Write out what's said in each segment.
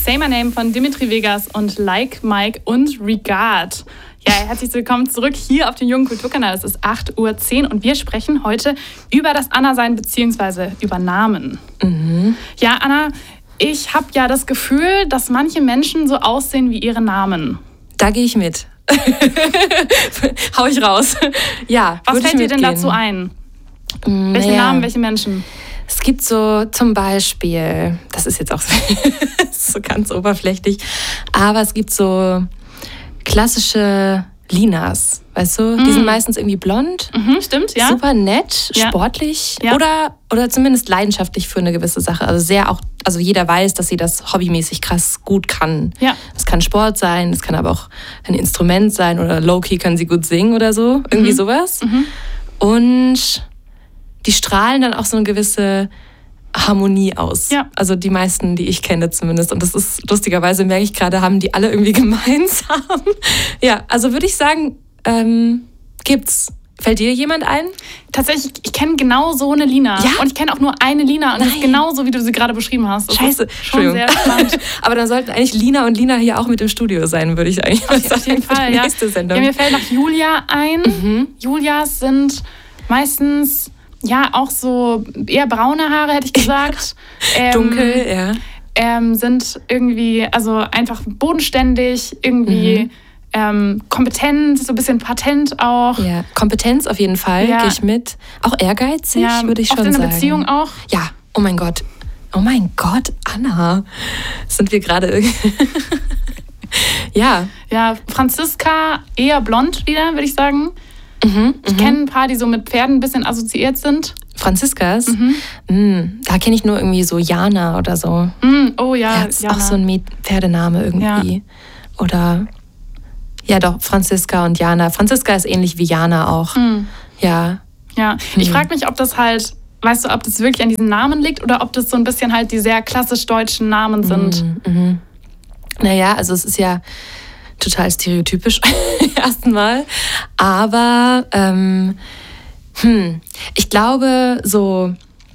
Say My Name von Dimitri Vegas und Like Mike und Regard. Ja, herzlich willkommen zurück hier auf dem Jungen Kulturkanal. Es ist 8:10 Uhr und wir sprechen heute über das Anna-Sein bzw. über Namen. Ja, Anna, ich habe ja das Gefühl, dass manche Menschen so aussehen wie ihre Namen. Da gehe ich mit. Hau ich raus. Ja, was fällt dir denn dazu ein? Welche Namen, welche Menschen? Es gibt so zum Beispiel, das ist jetzt auch so ganz oberflächlich, aber es gibt so klassische Linas, weißt du? Die sind meistens irgendwie blond. Stimmt, ja. Super nett, sportlich oder zumindest leidenschaftlich für eine gewisse Sache. Also jeder weiß, dass sie das hobbymäßig krass gut kann. Ja. Das kann Sport sein, das kann aber auch ein Instrument sein oder low-key können sie gut singen oder so. Irgendwie sowas. Und die strahlen dann auch so eine gewisse Harmonie aus. Ja. Also die meisten, die ich kenne zumindest. Und das ist lustigerweise, merke ich gerade, haben die alle irgendwie gemeinsam. Ja, also würde ich sagen, gibt's. Fällt dir jemand ein? Tatsächlich, ich kenne genau so eine Lina. Ja? Und ich kenne auch nur eine Lina. Und das ist genauso, wie du sie gerade beschrieben hast. Das Scheiße. ist schon sehr spannend. Aber dann sollten eigentlich Lina und Lina hier auch mit im Studio sein, würde ich eigentlich mal sagen. Auf jeden Fall, ja. Nächste Sendung. Ja. Mir fällt noch Julia ein. Julias sind meistens auch so eher braune Haare, hätte ich gesagt. Dunkel, ja. Sind irgendwie, also einfach bodenständig, irgendwie kompetent, so ein bisschen patent auch. Ja, Kompetenz auf jeden Fall, gehe ich mit. Auch ehrgeizig, würde ich schon sagen. Oft in der Beziehung auch. Ja, oh mein Gott, Anna. Sind wir gerade irgendwie... Ja. Ja, Franziska eher blond wieder, würde ich sagen. Ich kenne ein paar, die so mit Pferden ein bisschen assoziiert sind. Franziskas? Da kenne ich nur irgendwie so Jana oder so. Oh ja, das ist auch so ein Pferdename irgendwie. Ja. Oder, ja doch, Franziska und Jana. Franziska ist ähnlich wie Jana auch. Ja. Ja, ich frage mich, ob das halt, weißt du, ob das wirklich an diesen Namen liegt oder ob das so ein bisschen halt die sehr klassisch deutschen Namen sind. Naja, also es ist ja total stereotypisch erstmal. Aber ich glaube, so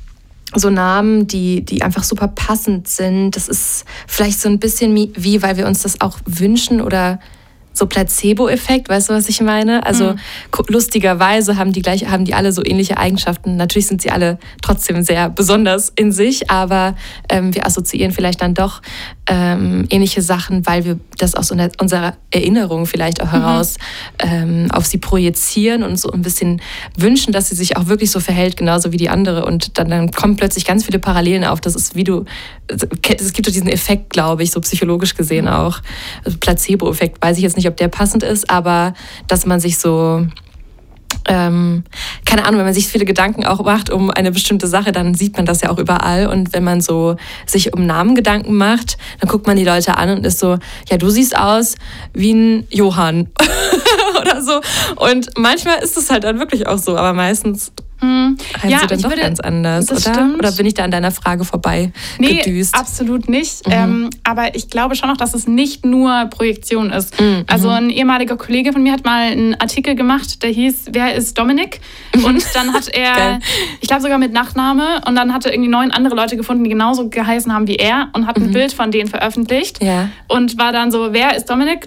Namen, die einfach super passend sind, das ist vielleicht so ein bisschen wie, weil wir uns das auch wünschen oder so Placebo-Effekt, weißt du, was ich meine? Also lustigerweise haben die alle so ähnliche Eigenschaften. Natürlich sind sie alle trotzdem sehr besonders in sich, aber wir assoziieren vielleicht dann doch ähnliche Sachen, weil wir das aus unserer Erinnerung vielleicht auch heraus auf sie projizieren und so ein bisschen wünschen, dass sie sich auch wirklich so verhält, genauso wie die andere. Und dann kommen plötzlich ganz viele Parallelen auf. Das ist es gibt doch diesen Effekt, glaube ich, so psychologisch gesehen auch. Also Placebo-Effekt, weiß ich jetzt nicht, ob der passend ist, aber dass man sich so, keine Ahnung, wenn man sich viele Gedanken auch macht um eine bestimmte Sache, dann sieht man das ja auch überall. Und wenn man so sich um Namen Gedanken macht, dann guckt man die Leute an und ist so, ja, du siehst aus wie ein Johann oder so. Und manchmal ist es halt dann wirklich auch so, aber meistens heißt sie dann doch ganz anders, oder? Stimmt. Oder bin ich da an deiner Frage vorbei gedüst? Nee, absolut nicht. Aber ich glaube schon noch, dass es nicht nur Projektion ist. Also ein ehemaliger Kollege von mir hat mal einen Artikel gemacht, der hieß, wer ist Dominik? Und dann hat er, ich glaube sogar mit Nachname, und dann hat er irgendwie 9 andere Leute gefunden, die genauso geheißen haben wie er und hat ein Bild von denen veröffentlicht. Ja. Und war dann so, wer ist Dominik?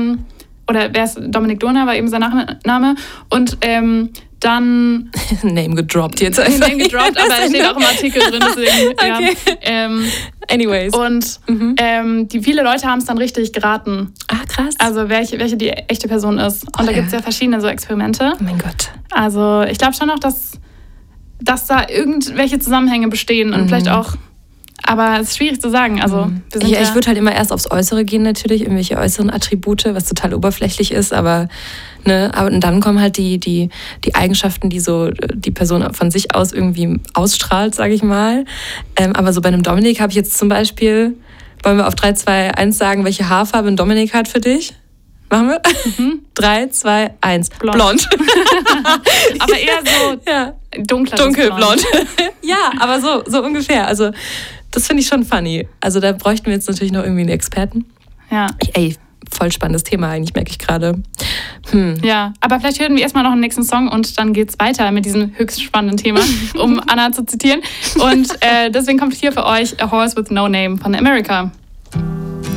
Oder wer ist Dominik Dorner, war eben sein Nachname. Und dann... Name gedroppt jetzt. Name gedroppt, aber es steht auch im Artikel drin. Deswegen, okay. Anyways. Und viele Leute haben es dann richtig geraten. Ah, krass. Also welche die echte Person ist. Und da gibt es ja verschiedene so Experimente. Oh mein Gott. Also ich glaube schon noch, dass da irgendwelche Zusammenhänge bestehen und vielleicht auch... Aber es ist schwierig zu sagen. Also, ich würde halt immer erst aufs Äußere gehen natürlich, irgendwelche äußeren Attribute, was total oberflächlich ist, aber und dann kommen halt die Eigenschaften, die so die Person von sich aus irgendwie ausstrahlt, sage ich mal. Aber so bei einem Dominik habe ich jetzt zum Beispiel, wollen wir auf 3, 2, 1 sagen, welche Haarfarbe ein Dominik hat für dich? Machen wir? 3, 2, 1. Blond. Aber eher so dunkelblond. Ja, aber so ungefähr. Also das finde ich schon funny. Also da bräuchten wir jetzt natürlich noch irgendwie einen Experten. Ja. Voll spannendes Thema eigentlich, merke ich gerade. Ja, aber vielleicht hören wir erstmal noch einen nächsten Song und dann geht's weiter mit diesem höchst spannenden Thema, um Anna zu zitieren. Und deswegen kommt hier für euch A Horse with No Name von America.